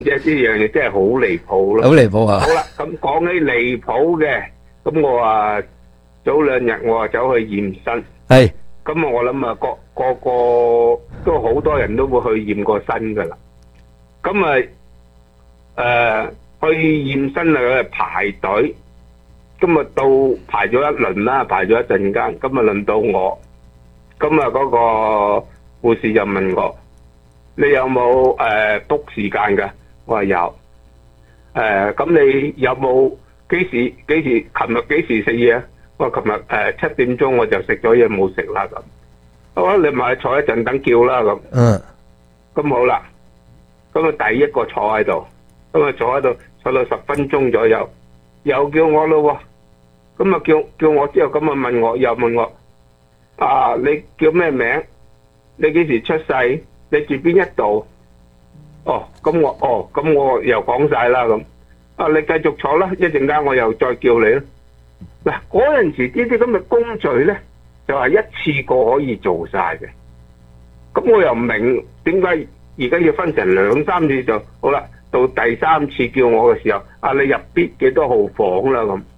即係呢樣嘢真係好離譜咯。 好離譜啊！ 好啦，咁講起離譜嘅，咁我話早2日我走去驗身， 係咁我諗啊個都好多人都會去驗過身噶啦。咁去驗身啊排隊，咁啊到排咗一輪啦，排咗一陣間，咁啊輪到我，咁啊嗰個護士就問我：你有冇book 時間㗎？我話有。咁你有冇琴日幾時食嘢啊？我話琴日7點鐘我就食咗嘢冇食啦咁。好啊，你咪坐一陣等叫啦咁。咁好啦，咁啊第一個坐喺度，咁啊坐到10分鐘左右，又叫我咯喎。咁啊叫我之後，咁啊又問我你叫咩名？你幾時出世？你住邊一度？咁我又講晒啦咁。你繼續坐啦，一陣間我又再叫你啦。嗱，嗰陣時呢啲咁嘅工序咧，就係一次過可以做晒嘅。咁我又唔明點解而家要分成2、3次就好啦。到第3次叫我嘅時候，你入邊幾多號房啦咁。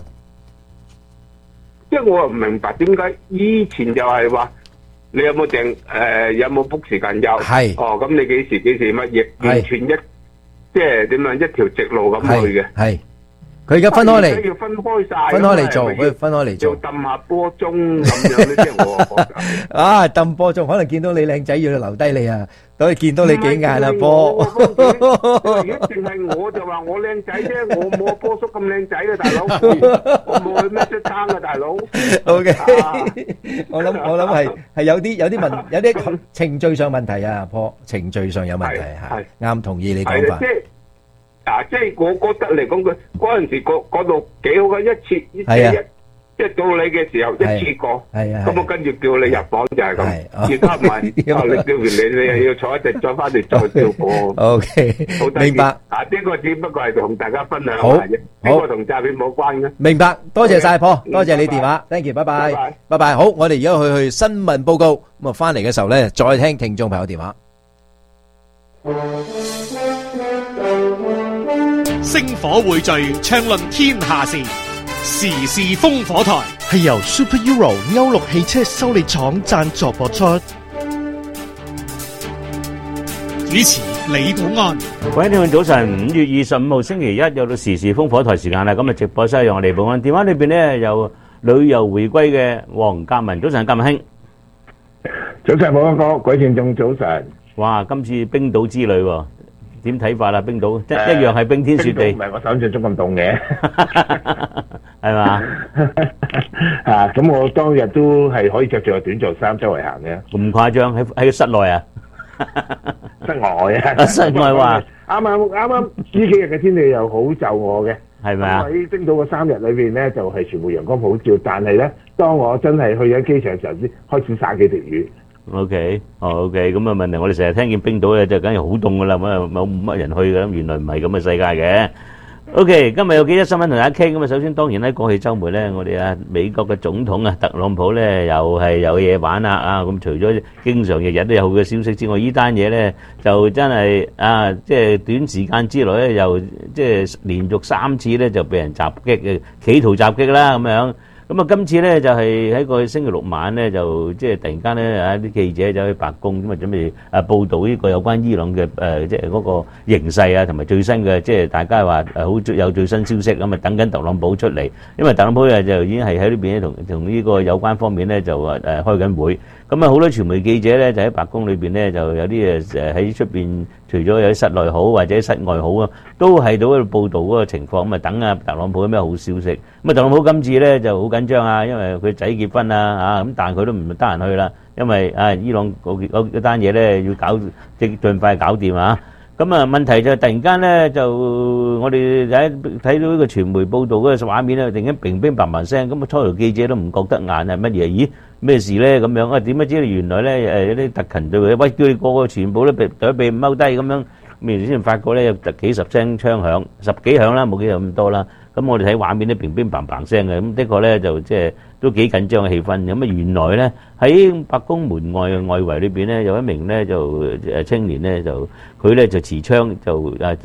即係我又唔明白點解以前就係話你有冇有冇 book 時間有？ 係。 咁你幾時乜嘢？完全即係點樣一條直路咁去嘅。 係。佢而家分開嚟， 要分開晒， 分開嚟做，佢分開嚟做。 要揼下波鐘咁樣咧，即係我覺得。 揼波鐘可能見到你靚仔要留低你啊，等佢見到你幾眼啦波。 如果淨係我就話我靚仔啫，我冇波叔咁靚仔嘅大佬，我冇去咩出爭嘅大佬。 OK，我諗係有啲程序上問題啊，波程序上有問題係啱，同意你講法。 即係我覺得嚟講，佢嗰陣時嗰度幾好嘅，一到你嘅時候一次過，咁我跟住叫你入房就係咁。而家唔係，你叫完你又要坐一陣再翻嚟再叫過。 OK，明白。 呢個只不過係同大家分享下啫，呢個同詐騙冇關嘅。 明白，多謝晒波，多謝你電話 ，thank you，拜拜，拜拜。好，我哋而家去新聞報告，咁啊翻嚟嘅時候咧，再聽聽眾朋友電話。 星火匯聚，暢論天下事，時事烽火台係由 Super Euro 歐陸汽車修理廠贊助播出。主持李寶安。 各位聽眾早晨，5月25號星期一又到時事烽火台時間啦。咁啊直播室由我李寶安，電話裏邊咧有旅遊回歸嘅黃鑑文。早晨，鑑文兄。 早晨，寶安哥，各位聽眾早晨。 哇，今次冰島之旅喎。點睇法啦？冰島一樣係冰天雪地， 唔係我想象中咁凍嘅， 係嘛？ 咁我當日都係可以着住個短袖衫周圍行嘅。 咁誇張？喺室內啊？ 室外啊？ 室外話啱呢幾日嘅天氣又好就我嘅， 係咪啊？ 喺冰島個3日裏邊咧，就係全部陽光普照，但係咧，當我真係去緊機場嘅時候，先開始灑幾滴雨。 OK，咁啊問題我哋成日聽見冰島咧就梗係好凍噶啦，咁啊冇乜人去嘅，咁原來唔係咁嘅世界嘅。OK，今日有幾則新聞同大家傾。咁啊，首先當然咧，過去週末咧，我哋美國嘅總統特朗普咧又係有嘢玩啦咁除咗經常日日都有好嘅消息之外，呢單嘢咧就真係即係短時間之內咧又即係連續3次咧就被人襲擊嘅，企圖襲擊啦咁樣。咁啊，今次咧就係喺個星期6晚咧，就即係突然間咧啲記者走去白宮咁啊，準備報導呢個有關伊朗嘅即係嗰個形勢啊，同埋最新嘅即係大家話好有最新消息咁啊，等緊特朗普出嚟，因為特朗普就已經係喺呢邊咧同呢個有關方面咧就話開緊會。咁啊，好多傳媒記者咧就喺白宮裏邊咧就有啲喺出邊，除咗有啲室內好或者室外好啊，都係到喺度報導嗰個情況咁啊，等特朗普有咩好消息。咁啊，特朗普今次咧就好緊張啊，因為佢仔結婚啊咁，但係佢都唔得閒去啦，因為伊朗嗰單嘢咧要盡快搞掂啊。咁啊，問題就突然間咧就我哋睇到呢個傳媒報導嗰個畫面咧，突然間乒乒乓乓聲，咁啊初頭記者都唔覺得眼係乜嘢，咦咩事咧咁樣啊？點解知原來咧有啲特勤隊喂叫你個個全部都被踎低咁樣，咁先發覺咧有幾十聲槍響，10幾響啦，冇幾咁多啦。 咁我哋睇畫面咧，乒乒乓乓聲嘅，咁的確咧就即係都幾緊張嘅氣氛。咁啊原來咧喺白宮門外嘅外圍裏邊咧，有一名咧就青年咧就佢咧就持槍就